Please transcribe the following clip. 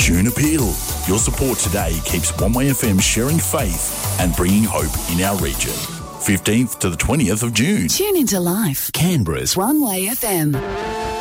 June Appeal. Your support today keeps One Way FM sharing faith and bringing hope in our region. 15th to the 20th of June. Tune into life. Canberra's One Way FM.